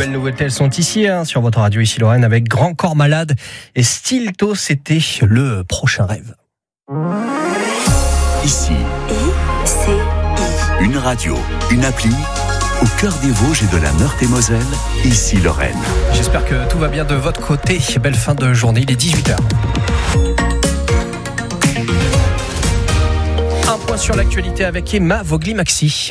belles nouvelles, elles sont ici, sur votre radio, ici Lorraine, avec Grand Corps Malade et Stilto, c'était le prochain rêve. Ici, une radio, une appli, au cœur des Vosges et de la Meurthe-et-Moselle, ici Lorraine. J'espère que tout va bien de votre côté. Belle fin de journée, il est 18h. Un point sur l'actualité avec Emma Vogli-Maxi.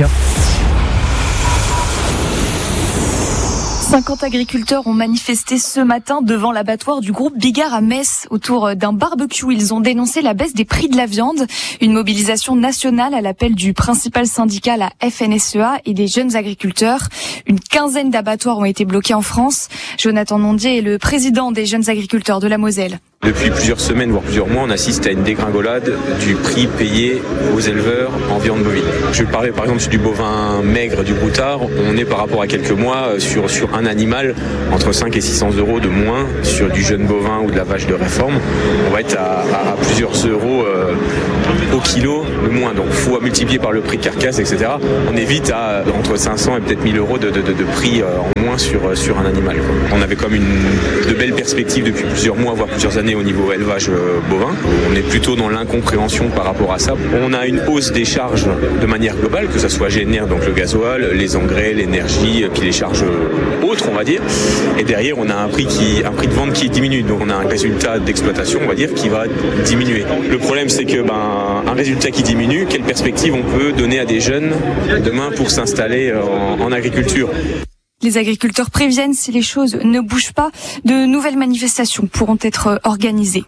50 agriculteurs ont manifesté ce matin devant l'abattoir du groupe Bigard à Metz autour d'un barbecue. Ils ont dénoncé la baisse des prix de la viande. Une mobilisation nationale à l'appel du principal syndicat, la FNSEA, et des jeunes agriculteurs. Une quinzaine d'abattoirs ont été bloqués en France. Jonathan Nondier est le président des jeunes agriculteurs de la Moselle. Depuis plusieurs semaines, voire plusieurs mois, on assiste à une dégringolade du prix payé aux éleveurs en viande bovine. Je vais parler par exemple du bovin maigre du broutard. On est par rapport à quelques mois sur un animal entre 5 et 600 euros de moins. Sur du jeune bovin ou de la vache de réforme, on va être à plusieurs euros au kilo de moins. Donc il faut multiplier par le prix de carcasse, etc. On est vite à entre 500 et peut-être 1000 euros de prix en moins sur un animal. On avait comme de belles perspectives depuis plusieurs mois, voire plusieurs années au niveau élevage bovin. On est plutôt dans l'incompréhension par rapport à ça. On a une hausse des charges de manière globale, que ça soit GNR, donc le gasoil, les engrais, l'énergie, puis les charges autres, on va dire. Et derrière, on a un prix de vente qui diminue. Donc on a un résultat d'exploitation, on va dire, qui va diminuer. Le problème, c'est que un résultat qui diminue, quelle perspective on peut donner à des jeunes demain pour s'installer en agriculture ? Les agriculteurs préviennent, si les choses ne bougent pas, de nouvelles manifestations pourront être organisées.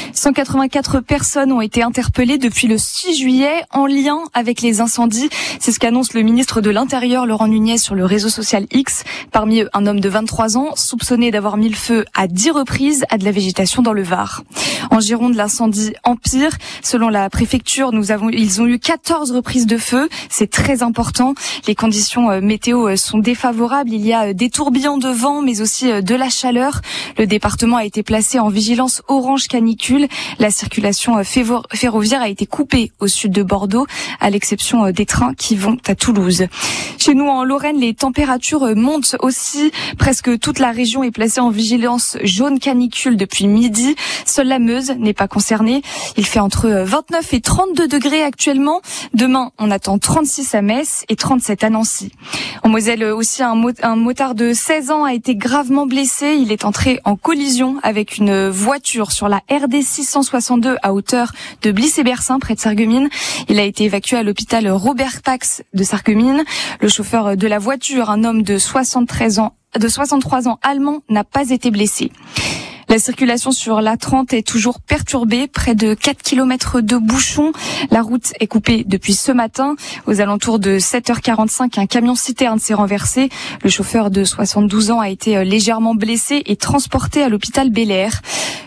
184 personnes ont été interpellées depuis le 6 juillet en lien avec les incendies. C'est ce qu'annonce le ministre de l'Intérieur, Laurent Nunez, sur le réseau social X. Parmi eux, un homme de 23 ans, soupçonné d'avoir mis le feu à 10 reprises à de la végétation dans le Var. En Gironde, l'incendie empire. Selon la préfecture, ils ont eu 14 reprises de feu. C'est très important. Les conditions météo sont défavorables. Il y a des tourbillons de vent, mais aussi de la chaleur. Le département a été placé en vigilance orange canicule. La circulation ferroviaire a été coupée au sud de Bordeaux, à l'exception des trains qui vont à Toulouse. Chez nous, en Lorraine, les températures montent aussi. Presque toute la région est placée en vigilance jaune canicule depuis midi. Seule la Meuse n'est pas concernée. Il fait entre 29 et 32 degrés actuellement. Demain, on attend 36 à Metz et 37 à Nancy. En Moselle aussi, un motard de 16 ans a été gravement blessé. Il est entré en collision avec une voiture sur la RD 662 à hauteur de Bliss-et-Bersin, près de Sarreguemines. Il a été évacué à l'hôpital Robert Pax de Sarreguemines. Le chauffeur de la voiture, un homme de 63 ans allemand, n'a pas été blessé. La circulation sur l'A30 est toujours perturbée, près de 4 km de bouchons. La route est coupée depuis ce matin. Aux alentours de 7h45, un camion-citerne s'est renversé. Le chauffeur de 72 ans a été légèrement blessé et transporté à l'hôpital Bel-Air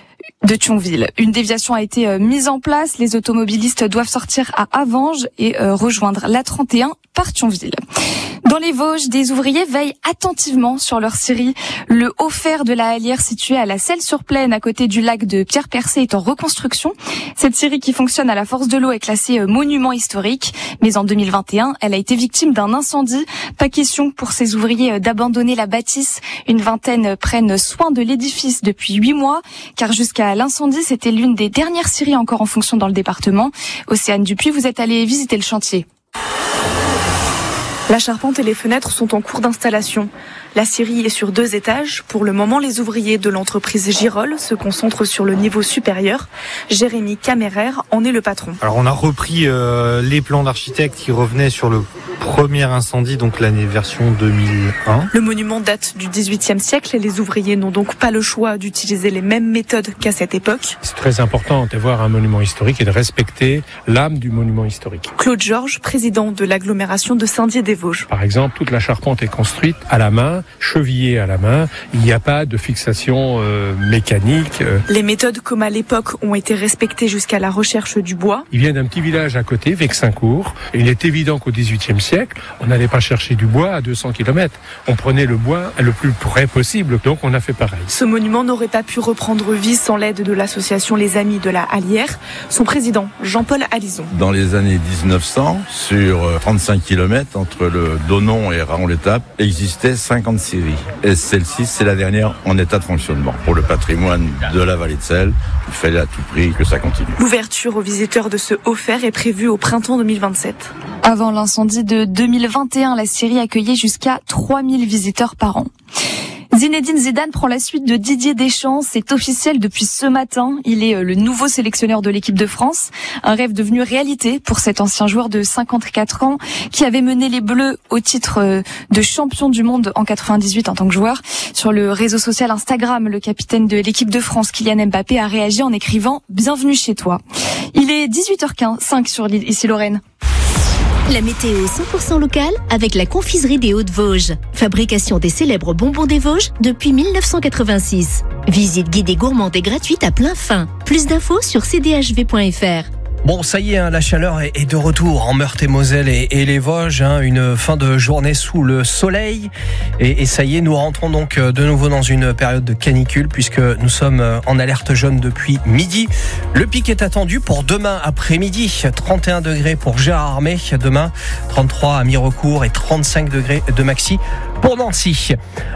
de Thionville. Une déviation a été mise en place. Les automobilistes doivent sortir à Avenges et rejoindre l'A31 par Thionville. Dans les Vosges, des ouvriers veillent attentivement sur leur scierie. Le haut fer de la Hallière, situé à la Selle-sur-Plaine, à côté du lac de Pierre-Percé, est en reconstruction. Cette scierie, qui fonctionne à la force de l'eau, est classée monument historique. Mais en 2021, elle a été victime d'un incendie. Pas question pour ces ouvriers d'abandonner la bâtisse. Une vingtaine prennent soin de l'édifice depuis 8 mois, car jusqu'à l'incendie, c'était l'une des dernières scieries encore en fonction dans le département. Océane Dupuis, vous êtes allée visiter le chantier. La charpente et les fenêtres sont en cours d'installation. La scierie est sur 2 étages. Pour le moment, les ouvriers de l'entreprise Girol se concentrent sur le niveau supérieur. Jérémy Camérer en est le patron. Alors on a repris les plans d'architecte qui revenaient sur le premier incendie, donc l'année version 2001. Le monument date du XVIIIe siècle et les ouvriers n'ont donc pas le choix d'utiliser les mêmes méthodes qu'à cette époque. C'est très important d'avoir un monument historique et de respecter l'âme du monument historique. Claude Georges, président de l'agglomération de Saint-Dié-des-Vosges. Par exemple, toute la charpente est construite à la main, chevillée à la main. Il n'y a pas de fixation mécanique. Les méthodes comme à l'époque ont été respectées jusqu'à la recherche du bois. Il vient d'un petit village à côté, Vexincourt. Il est évident qu'au XVIIIe siècle, on n'allait pas chercher du bois à 200 km. On prenait le bois le plus près possible, donc on a fait pareil. Ce monument n'aurait pas pu reprendre vie sans l'aide de l'association Les Amis de la Hallière. Son président, Jean-Paul Alizon. Dans les années 1900, sur 35 km entre le Donon et Raon-l'Étape existait 50 scieries. Et celle-ci, c'est la dernière en état de fonctionnement. Pour le patrimoine de la vallée de Selle, il fallait à tout prix que ça continue. L'ouverture aux visiteurs de ce haut fer est prévue au printemps 2027. Avant l'incendie de 2021, la scierie accueillait jusqu'à 3000 visiteurs par an. Zinedine Zidane prend la suite de Didier Deschamps. C'est officiel depuis ce matin. Il est le nouveau sélectionneur de l'équipe de France. Un rêve devenu réalité pour cet ancien joueur de 54 ans qui avait mené les Bleus au titre de champion du monde en 98 en tant que joueur. Sur le réseau social Instagram, le capitaine de l'équipe de France, Kylian Mbappé, a réagi en écrivant « Bienvenue chez toi ». Il est 18h05 sur l'île Issy-Lorraine. La météo 100% locale avec la confiserie des Hauts-de-Vosges. Fabrication des célèbres bonbons des Vosges depuis 1986. Visite guidée gourmande et gratuite à plein fin. Plus d'infos sur cdhv.fr. Bon, ça y est, la chaleur est de retour en Meurthe-et-Moselle et les Vosges. Une fin de journée sous le soleil. Et ça y est, nous rentrons donc de nouveau dans une période de canicule puisque nous sommes en alerte jaune depuis midi. Le pic est attendu pour demain après-midi. 31 degrés pour Gérardmer demain, 33 à Mirecourt et 35 degrés de maxi pour Nancy.